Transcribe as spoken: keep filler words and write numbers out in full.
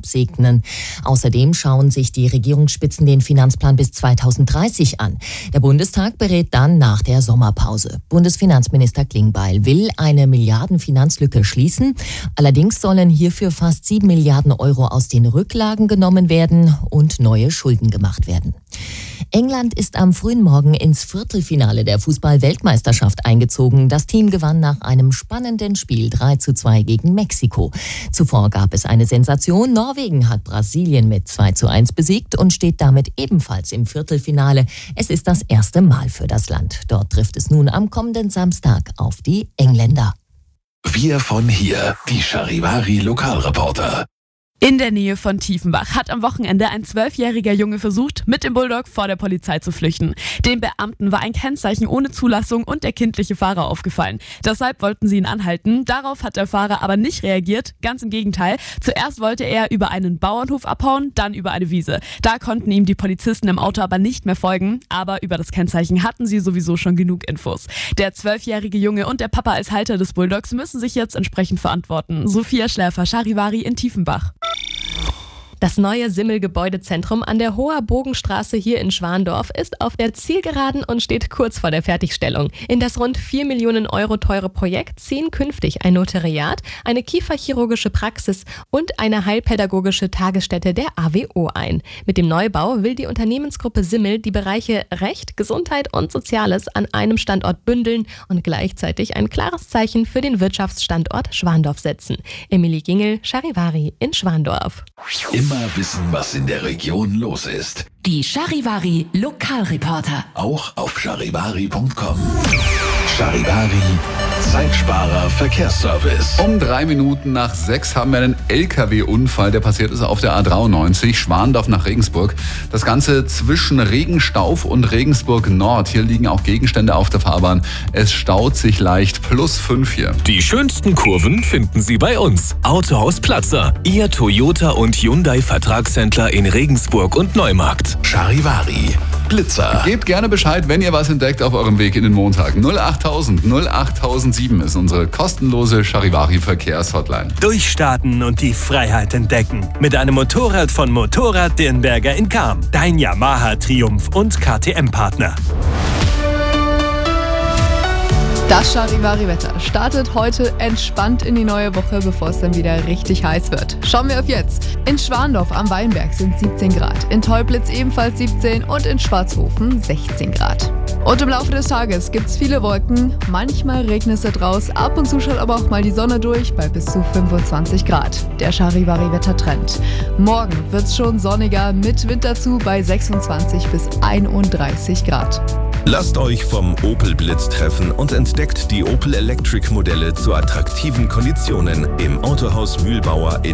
absegnen. Außerdem schauen sich die Regierungsspitzen den Finanzplan bis zweitausenddreißig an. Der Bundestag berät dann nach der Sommerpause. Bundesfinanzminister Klingbeil will eine Milliardenfinanzlücke schließen. Allerdings sollen hierfür fast sieben Milliarden Euro aus den Rücklagen genommen werden und neue Schulden gemacht werden. England ist am frühen Morgen ins Viertelfinale der Fußball-Weltmeisterschaft eingezogen. Das Team gewann nach einem spannenden Spiel drei zu zwei gegen Mexiko. Zuvor gab es eine Sensation. Norwegen hat Brasilien mit zwei zu eins besiegt und steht damit ebenfalls im Viertelfinale. Es ist das erste Mal für das Land. Dort trifft es nun am kommenden Samstag auf die Engländer. Wir von hier, die Charivari Lokalreporter. In der Nähe von Tiefenbach hat am Wochenende ein zwölfjähriger Junge versucht, mit dem Bulldog vor der Polizei zu flüchten. Den Beamten war ein Kennzeichen ohne Zulassung und der kindliche Fahrer aufgefallen. Deshalb wollten sie ihn anhalten. Darauf hat der Fahrer aber nicht reagiert, ganz im Gegenteil. Zuerst wollte er über einen Bauernhof abhauen, dann über eine Wiese. Da konnten ihm die Polizisten im Auto aber nicht mehr folgen, aber über das Kennzeichen hatten sie sowieso schon genug Infos. Der zwölfjährige Junge und der Papa als Halter des Bulldogs müssen sich jetzt entsprechend verantworten. Sophia Schläfer, Charivari in Tiefenbach. Das neue Simmel-Gebäudezentrum an der Hoher Bogenstraße hier in Schwandorf ist auf der Zielgeraden und steht kurz vor der Fertigstellung. In das rund vier Millionen Euro teure Projekt ziehen künftig ein Notariat, eine kieferchirurgische Praxis und eine heilpädagogische Tagesstätte der A W O ein. Mit dem Neubau will die Unternehmensgruppe Simmel die Bereiche Recht, Gesundheit und Soziales an einem Standort bündeln und gleichzeitig ein klares Zeichen für den Wirtschaftsstandort Schwandorf setzen. Emilie Gingel, Charivari in Schwandorf. Immer wissen, was in der Region los ist. Die Charivari Lokalreporter. Auch auf charivari punkt com. Charivari, Zeitsparer Verkehrsservice. Um drei Minuten nach sechs haben wir einen L K W-Unfall, der passiert ist auf der A dreiundneunzig, Schwandorf nach Regensburg. Das Ganze zwischen Regenstauf und Regensburg Nord. Hier liegen auch Gegenstände auf der Fahrbahn. Es staut sich leicht, plus fünf hier. Die schönsten Kurven finden Sie bei uns. Autohaus Platzer, Ihr Toyota und Hyundai Vertragshändler in Regensburg und Neumarkt. Charivari, Blitzer. Gebt gerne Bescheid, wenn ihr was entdeckt auf eurem Weg in den Montag. null achttausend null achttausendsieben ist unsere kostenlose Charivari-Verkehrshotline. Durchstarten und die Freiheit entdecken. Mit einem Motorrad von Motorrad Dirnberger in Cham. Dein Yamaha Triumph und K T M-Partner. Das Charivari-Wetter startet heute entspannt in die neue Woche, bevor es dann wieder richtig heiß wird. Schauen wir auf jetzt. In Schwandorf am Weinberg sind siebzehn Grad, in Teublitz ebenfalls siebzehn und in Schwarzhofen sechzehn Grad. Und im Laufe des Tages gibt es viele Wolken, manchmal regnet es da draus, ab und zu schaut aber auch mal die Sonne durch bei bis zu fünfundzwanzig Grad. Der Charivari-Wettertrend. Morgen wird es schon sonniger mit Wind dazu bei sechsundzwanzig bis einunddreißig Grad. Lasst euch vom Opel Blitz treffen und entdeckt die Opel Electric Modelle zu attraktiven Konditionen im Autohaus Mühlbauer in